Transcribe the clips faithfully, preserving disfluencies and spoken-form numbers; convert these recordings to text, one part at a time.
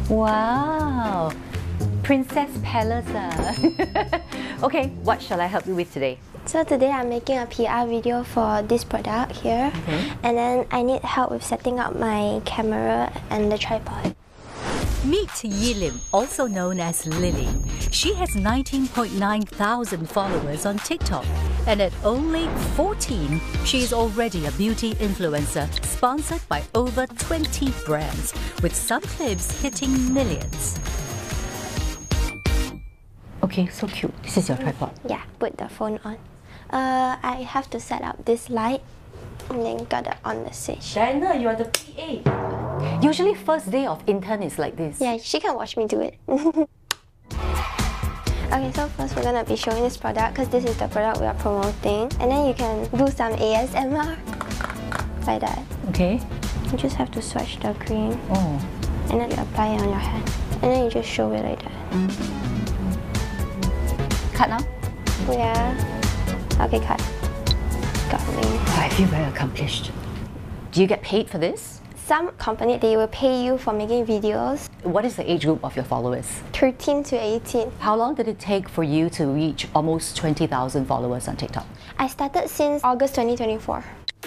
Wow, Princess Palace. Okay, what shall I help you with today? So today I'm making a P R video for this product here, okay. And then I need help with setting up my camera and the tripod. Meet Yi Lim, also known as Lily. She has nineteen point nine thousand followers on TikTok, and at only fourteen, she is already a beauty influencer, sponsored by over twenty brands, with some clips hitting millions. Okay, so cute. This is your tripod. Yeah, put the phone on. Uh, I have to set up this light and then got it on the switch. Diana, you are the P A. Usually first day of intern is like this. Yeah, she can watch me do it. Okay, so first we're gonna be showing this product because this is the product we are promoting. And then you can do some A S M R like that. Okay. You just have to swatch the cream. Oh. And then you apply it on your hand. And then you just show it like that. Cut now? Yeah. Okay, cut. Got me. I feel very accomplished. Do you get paid for this? Some company, they will pay you for making videos. What is the age group of your followers? thirteen to eighteen. How long did it take for you to reach almost twenty thousand followers on TikTok? I started since August twenty twenty-four.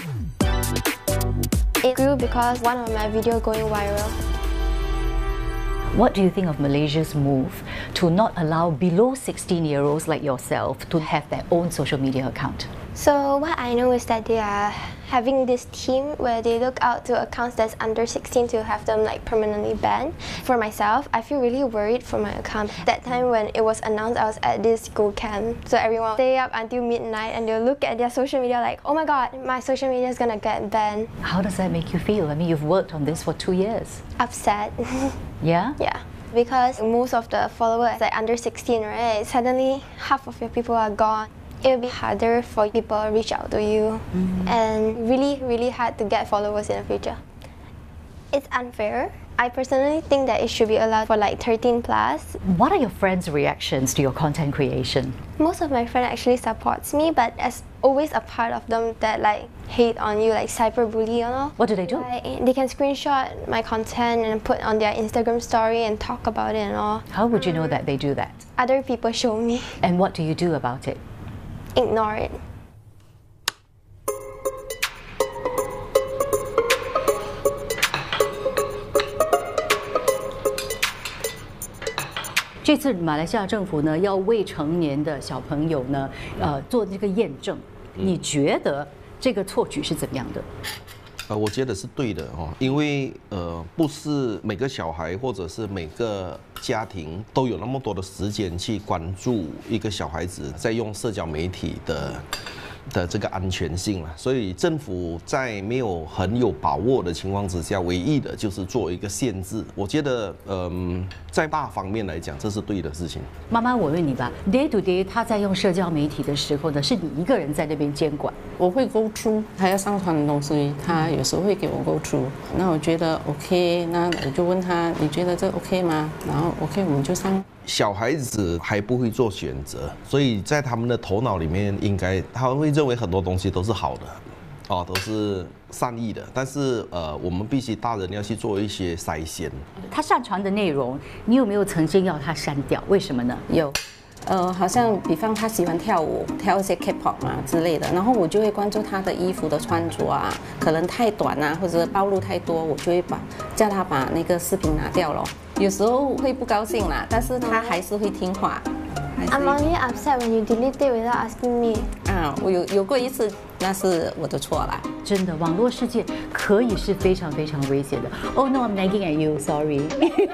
It grew because one of my videos going viral. What do you think of Malaysia's move to not allow below sixteen-year-olds like yourself to have their own social media account? So what I know is that they are having this team where they look out to accounts that's under sixteen to have them like permanently banned. For myself, I feel really worried for my account. That time when it was announced, I was at this school camp. So everyone stay up until midnight and they'll look at their social media like, oh my god, my social media is gonna get banned. How does that make you feel? I mean, you've worked on this for two years. Upset. Yeah? Yeah. Because most of the followers are like under sixteen, right? Suddenly, half of your people are gone. It will be harder for people to reach out to you, mm-hmm. and really, really hard to get followers in the future. It's unfair. I personally think that it should be allowed for like thirteen plus. What are your friends' reactions to your content creation? Most of my friends actually supports me, but there's always a part of them that like hate on you, like cyberbully, you know? What do they do? Like, they can screenshot my content and put on their Instagram story and talk about it and all. How would you know that they do that? Other people show me. And what do you do about it? Ignore it. 这次马来西亚政府呢，要未成年的小朋友呢，呃，做这个验证。你觉得这个错举是怎么样的？ 呃，我觉得是对的哦，因为呃，不是每个小孩或者是每个家庭都有那么多的时间去关注一个小孩子在用社交媒体的的这个安全性了，所以政府在没有很有把握的情况之下，唯一的就是做一个限制。我觉得，嗯、呃，在大方面来讲，这是对的事情。 妈妈，我问你吧 ，Day to Day 他在用社交媒体的时候呢，是你一个人在那边监管？ 我会 go through 他要上传的东西，他有时候会给我 go through。那我觉得 OK， 那我就问他，你觉得这 OK 吗？然后 OK 我们就上。 小孩子还不会做选择，所以在他们的头脑里面，应该他们会认为很多东西都是好的，哦，都是善意的。但是呃，我们必须大人要去做一些筛选。 他上传的内容，你有没有曾经要他删掉？为什么呢？ 有。 呃，好像比方他喜欢跳舞，跳一些 K-pop 啊之类的，然后我就会关注他的衣服的穿着啊，可能太短啊，或者暴露太多，我就会把叫他把那个视频拿掉咯。有时候会不高兴啦，但是他还是会听话。 I'm only upset when you delete it without asking me. 啊，我有有过一次，那是我的错啦。 真的，网络世界可以是非常非常危险的。Oh no, I'm nagging at you. Sorry.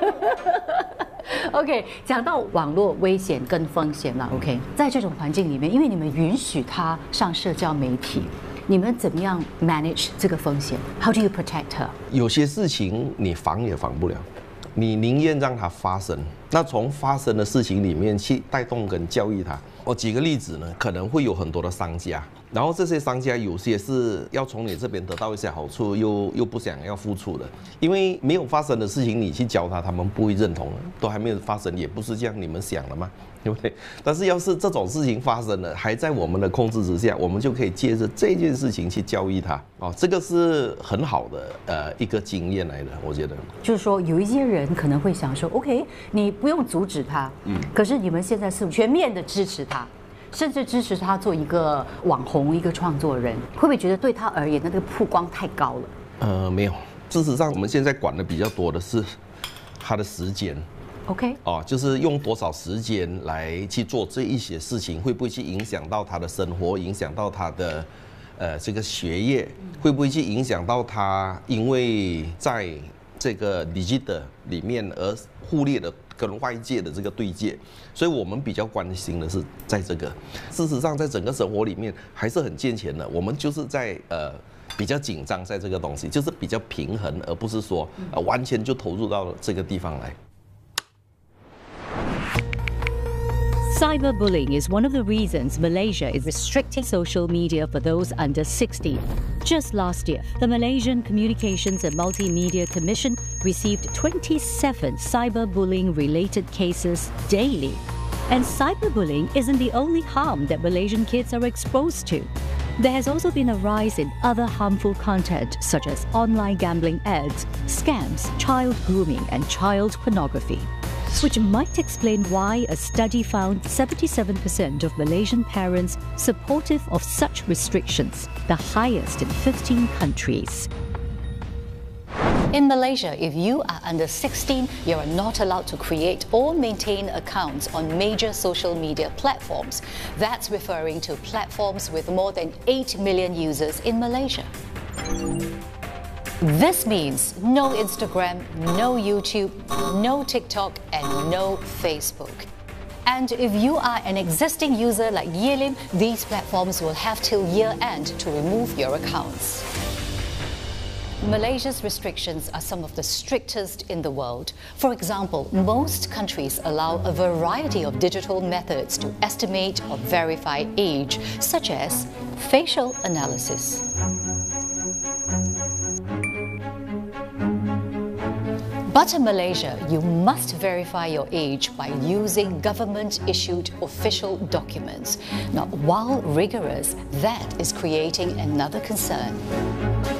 OK， 讲到网络危险跟风险了 ，OK， 在这种环境里面，因为你们允许他上社交媒体，你们怎么样 manage 这个风险 ？How do you protect her？ 有些事情你防也防不了，你宁愿让它发生。那从发生的事情里面去带动跟教育他。我举个例子呢，可能会有很多的商家， 然后这些商家有些是要从你这边得到一些好处，又又不想要付出的，因为没有发生的事情你去教他，他们不会认同的，都还没有发生，也不是这样你们想的嘛，对不对？但是要是这种事情发生了，还在我们的控制之下，我们就可以借着这件事情去教育他，哦，这个是很好的呃一个经验来的，我觉得。 就是说，有一些人可能会想说 ，OK， 你不用阻止他，嗯，可是你们现在是全面的支持他。甚至支持他做一个网红、一个创作人，会不会觉得对他而言，那个曝光太高了？ 呃，没有。事实上，我们现在管的比较多的是他的时间。 OK， 哦，就是用多少时间来去做这一些事情，会不会去影响到他的生活，影响到他的呃这个学业，会不会去影响到他因为在这个 digital 里面而忽略了跟外界的这个对接，所以我们比较关心的是在这个。事实上，在整个生活里面还是很健全的。我们就是在呃比较紧张在这个东西，就是比较平衡，而不是说呃完全就投入到这个地方来。 Cyberbullying is one of the reasons Malaysia is restricting social media for those under sixteen. Just last year, the Malaysian Communications and Multimedia Commission received twenty-seven cyberbullying-related cases daily. And cyberbullying isn't the only harm that Malaysian kids are exposed to. There has also been a rise in other harmful content such as online gambling ads, scams, child grooming and child pornography, which might explain why a study found seventy-seven percent of Malaysian parents supportive of such restrictions, the highest in fifteen countries. In Malaysia, if you are under sixteen, you are not allowed to create or maintain accounts on major social media platforms. That's referring to platforms with more than eight million users in Malaysia. This means no Instagram, no YouTube, no TikTok, and no Facebook. And if you are an existing user like Yelim, these platforms will have till year end to remove your accounts. Malaysia's restrictions are some of the strictest in the world. For example, most countries allow a variety of digital methods to estimate or verify age, such as facial analysis. But in Malaysia, you must verify your age by using government-issued official documents. Now, while rigorous, that is creating another concern.